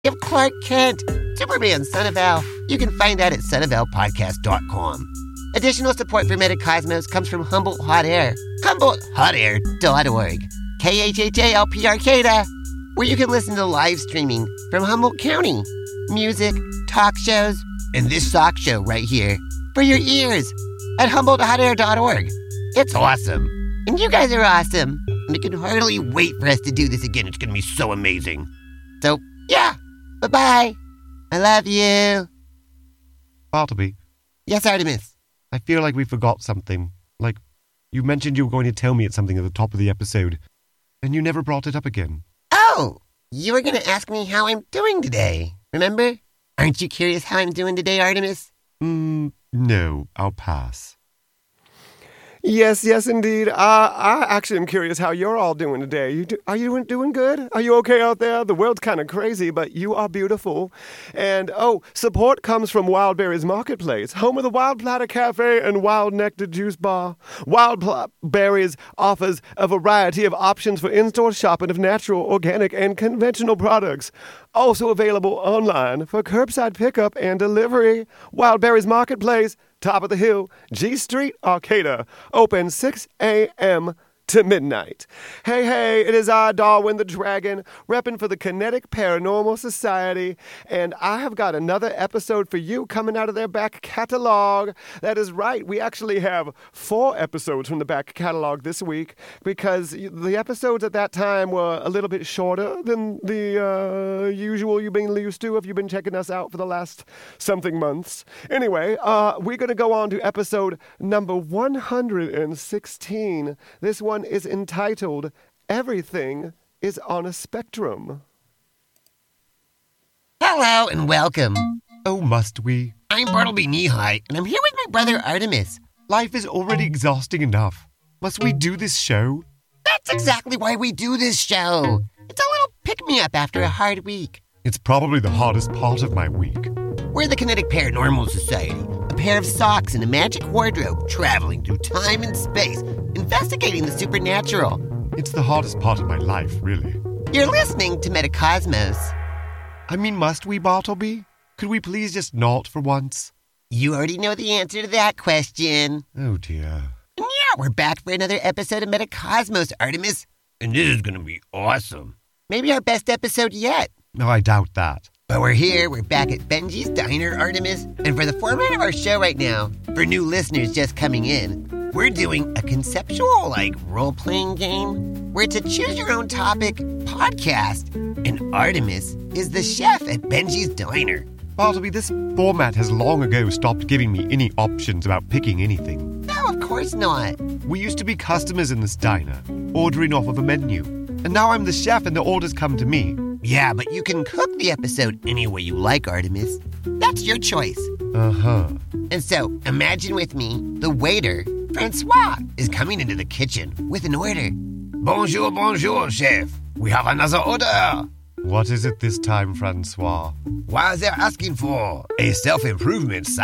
of Clark Kent, Superman, Son of Al. You can find that at sonofalpodcast.com. Additional support for Metacosmos comes from Humboldt Hot Air, HumboldtHotAir.org, KHHALP where you can listen to live streaming from Humboldt County. Music, talk shows, and this sock show right here for your ears at HumboldtHotAir.org. It's awesome. And you guys are awesome. And I can hardly wait for us to do this again. It's going to be so amazing. So, yeah. Bye-bye. I love you. Bartleby. Yes, Artemis. I feel like we forgot something. Like, you mentioned you were going to tell me something at the top of the episode, and you never brought it up again. Oh, you were going to ask me how I'm doing today, remember? Aren't you curious how I'm doing today, Artemis? No, I'll pass. Yes, indeed. I actually am curious how you're all doing today. Are you doing good? Are you okay out there? The world's kind of crazy, but you are beautiful. And, support comes from Wild Berries Marketplace, home of the Wild Platter Cafe and Wild Nectar Juice Bar. Wild Berries offers a variety of options for in-store shopping of natural, organic, and conventional products. Also available online for curbside pickup and delivery. Wild Berries Marketplace, top of the hill, G Street, Arcata, open 6 a.m. to midnight. Hey, it is I, Darwin the Dragon, repping for the Kinetic Paranormal Society, and I have got another episode for you coming out of their back catalog. That is right, we actually have 4 episodes from the back catalog this week, because the episodes at that time were a little bit shorter than the usual you've been used to if you've been checking us out for the last something months. Anyway, we're going to go on to episode number 116. This one is entitled, Everything is on a Spectrum. Hello and welcome. Oh, must we? I'm Bartleby Knee-High, and I'm here with my brother Artemis. Life is already exhausting enough. Must we do this show? That's exactly why we do this show. It's a little pick-me-up after a hard week. It's probably the hardest part of my week. We're the Kinetic Paranormal Society, a pair of socks and a magic wardrobe traveling through time and space, investigating the supernatural. It's the hardest part of my life, really. You're listening to Metacosmos. I mean, must we, Bartleby? Could we please just not for once? You already know the answer to that question. Oh, dear. And yeah, we're back for another episode of Metacosmos, Artemis. And this is going to be awesome. Maybe our best episode yet. No, I doubt that. But we're back at Benji's Diner, Artemis. And for the format of our show right now, for new listeners just coming in, we're doing a conceptual, role-playing game where it's a choose-your-own-topic podcast. And Artemis is the chef at Benji's Diner. Bartleby, this format has long ago stopped giving me any options about picking anything. No, of course not. We used to be customers in this diner, ordering off of a menu. And now I'm the chef and the orders come to me. Yeah, but you can cook the episode any way you like, Artemis. That's your choice. Uh-huh. And so, imagine with me, the waiter, Francois, is coming into the kitchen with an order. Bonjour, chef. We have another order. What is it this time, Francois? What they're asking for? A self-improvement